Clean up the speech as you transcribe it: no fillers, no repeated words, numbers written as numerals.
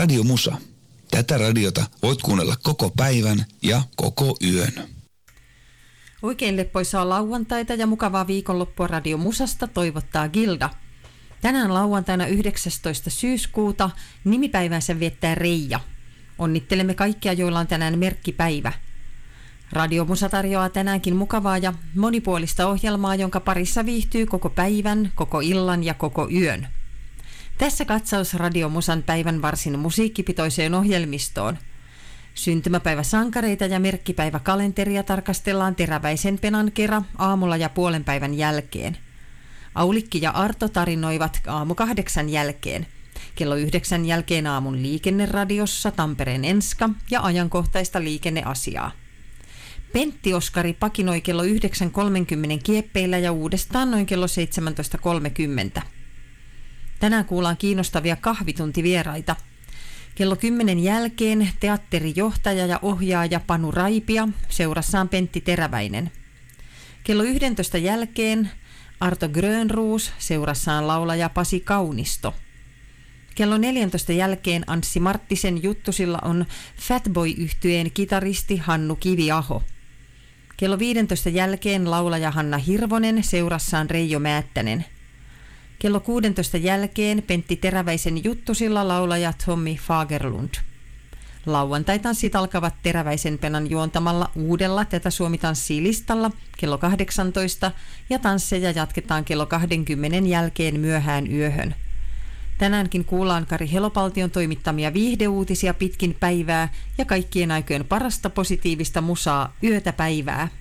Radio Musa. Tätä radiota voit kuunnella koko päivän ja koko yön. Oikein leppoisaa lauantaita ja mukavaa viikonloppua Radio Musasta toivottaa Gilda. Tänään lauantaina 19. syyskuuta nimipäivänsä viettää Reija. Onnittelemme kaikkia, joilla on tänään merkkipäivä. Radio Musa tarjoaa tänäänkin mukavaa ja monipuolista ohjelmaa, jonka parissa viihtyy koko päivän, koko illan ja koko yön. Tässä katsaus Radio Musan päivän varsin musiikkipitoiseen ohjelmistoon. Syntymäpäiväsankareita ja merkkipäiväkalenteria tarkastellaan Teräväisen penan kera aamulla ja puolen päivän jälkeen. Aulikki ja Arto tarinoivat aamu 8 jälkeen. Kello 9 jälkeen aamun liikenneradiossa Tampereen Enska ja ajankohtaista liikenneasiaa. Pentti Oskari pakinoi kello 9.30 kieppeillä ja uudestaan noin kello 17.30. Tänään kuullaan kiinnostavia kahvituntivieraita. Kello 10 jälkeen teatterijohtaja ja ohjaaja Panu Raipia, seurassaan Pentti Teräväinen. Kello 11 jälkeen Arto Grönroos, seurassaan laulaja Pasi Kaunisto. Kello 14 jälkeen Anssi Marttisen juttusilla on Fatboy-yhtyeen kitaristi Hannu Kiviaho. Kello 15 jälkeen laulaja Hanna Hirvonen, seurassaan Reijo Määttänen. Kello 16 jälkeen Pentti Teräväisen juttusilla laulaja Tommy Fagerlund. Lauantaitanssit alkavat Teräväisen penan juontamalla uudella Tätä Suomi tanssii -listalla kello 18 ja tansseja jatketaan kello 20 jälkeen myöhään yöhön. Tänäänkin kuullaan Kari Helopaltion toimittamia viihdeuutisia pitkin päivää ja kaikkien aikojen parasta positiivista musaa yötä päivää.